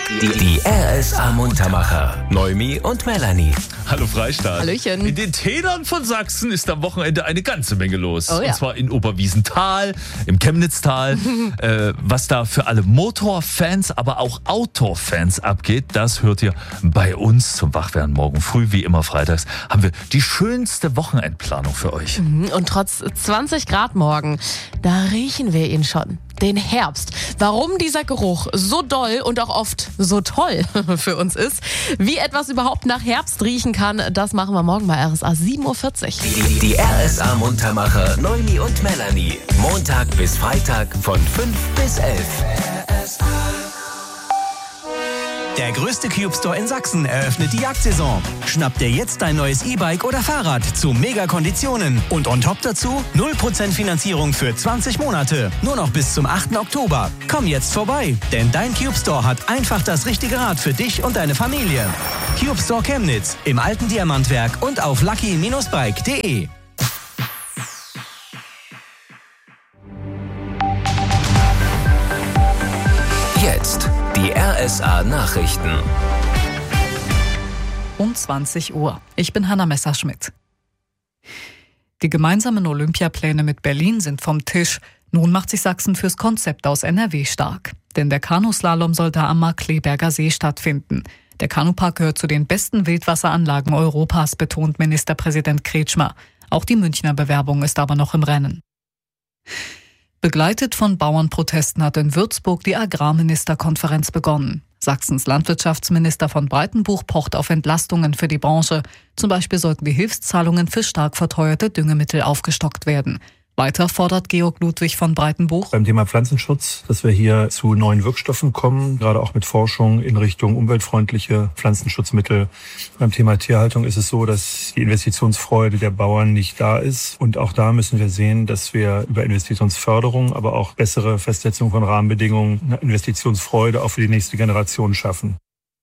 Die RSA Muntermacher. Noemi und Melanie. Hallo Freistaat. Hallöchen. In den Tälern von Sachsen ist am Wochenende eine ganze Menge los. Oh ja. Und zwar in Oberwiesenthal, im Chemnitztal. Was da für alle Motorfans, aber auch Outdoor-Fans abgeht, das hört ihr bei uns zum Wachwerden morgen früh. Wie immer freitags haben wir die schönste Wochenendplanung für euch. Und trotz 20 Grad morgen, da riechen wir ihn schon. Den Herbst. Warum dieser Geruch so doll und auch oft so toll für uns ist, wie etwas überhaupt nach Herbst riechen kann, das machen wir morgen bei RSA 7.40 Uhr. Die RSA Muntermacher Noemi und Melanie. Montag bis Freitag von 5 bis 11. Der größte Cube Store in Sachsen eröffnet die Jagdsaison. Schnapp dir jetzt dein neues E-Bike oder Fahrrad zu Mega-Konditionen. Und on top dazu 0% Finanzierung für 20 Monate. Nur noch bis zum 8. Oktober. Komm jetzt vorbei, denn dein Cube Store hat einfach das richtige Rad für dich und deine Familie. Cube Store Chemnitz im alten Diamantwerk und auf lucky-bike.de. Jetzt die RSA Nachrichten. Um 20 Uhr. Ich bin Hanna Messerschmidt. Die gemeinsamen Olympiapläne mit Berlin sind vom Tisch. Nun macht sich Sachsen fürs Konzept aus NRW stark. Denn der Kanuslalom soll da am Markkleeberger See stattfinden. Der Kanupark gehört zu den besten Wildwasseranlagen Europas, betont Ministerpräsident Kretschmer. Auch die Münchner Bewerbung ist aber noch im Rennen. Begleitet von Bauernprotesten hat in Würzburg die Agrarministerkonferenz begonnen. Sachsens Landwirtschaftsminister von Breitenbuch pocht auf Entlastungen für die Branche. Zum Beispiel sollten die Hilfszahlungen für stark verteuerte Düngemittel aufgestockt werden. Weiter fordert Georg Ludwig von Breitenbuch: Beim Thema Pflanzenschutz, dass wir hier zu neuen Wirkstoffen kommen, gerade auch mit Forschung in Richtung umweltfreundliche Pflanzenschutzmittel. Beim Thema Tierhaltung ist es so, dass die Investitionsfreude der Bauern nicht da ist. Und auch da müssen wir sehen, dass wir über Investitionsförderung, aber auch bessere Festsetzung von Rahmenbedingungen eine Investitionsfreude auch für die nächste Generation schaffen.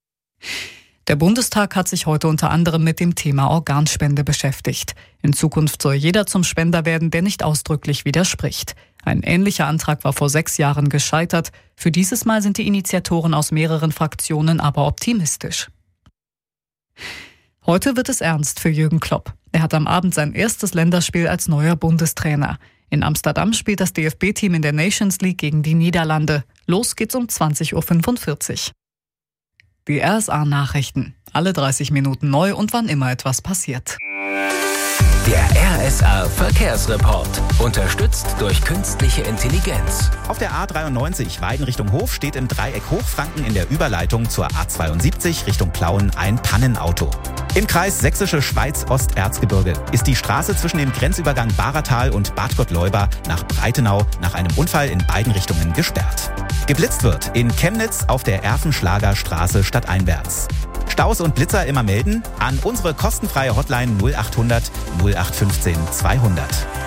Der Bundestag hat sich heute unter anderem mit dem Thema Organspende beschäftigt. In Zukunft soll jeder zum Spender werden, der nicht ausdrücklich widerspricht. Ein ähnlicher Antrag war vor 6 Jahren gescheitert. Für dieses Mal sind die Initiatoren aus mehreren Fraktionen aber optimistisch. Heute wird es ernst für Jürgen Klopp. Er hat am Abend sein erstes Länderspiel als neuer Bundestrainer. In Amsterdam spielt das DFB-Team in der Nations League gegen die Niederlande. Los geht's um 20.45 Uhr. Die RSA-Nachrichten. Alle 30 Minuten neu und wann immer etwas passiert. Der RSA-Verkehrsreport. Unterstützt durch künstliche Intelligenz. Auf der A93 Weiden Richtung Hof steht im Dreieck Hochfranken in der Überleitung zur A72 Richtung Plauen ein Pannenauto. Im Kreis Sächsische Schweiz-Osterzgebirge ist die Straße zwischen dem Grenzübergang Bahratal und Bad Gottleuba nach Breitenau nach einem Unfall in beiden Richtungen gesperrt. Geblitzt wird in Chemnitz auf der Erfenschlager Straße stadteinwärts. Staus und Blitzer immer melden an unsere kostenfreie Hotline 0800 0815 200.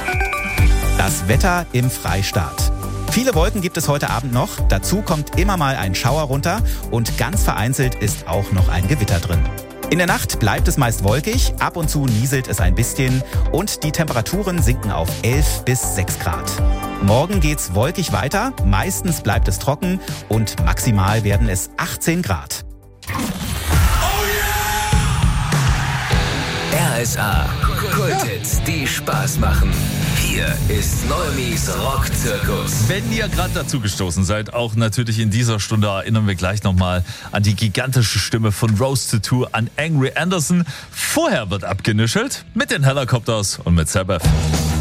Das Wetter im Freistaat. Viele Wolken gibt es heute Abend noch. Dazu kommt immer mal ein Schauer runter und ganz vereinzelt ist auch noch ein Gewitter drin. In der Nacht bleibt es meist wolkig, ab und zu nieselt es ein bisschen und die Temperaturen sinken auf 11 bis 6 Grad. Morgen geht's wolkig weiter, meistens bleibt es trocken und maximal werden es 18 Grad. RSA Kulthits, die Spaß machen. Hier ist Neumis Rockzirkus. Wenn ihr gerade dazu gestoßen seid, auch natürlich in dieser Stunde erinnern wir gleich nochmal an die gigantische Stimme von Rose Tattoo, an Angry Anderson. Vorher wird abgenischelt mit den Helicopters und mit Sabbath.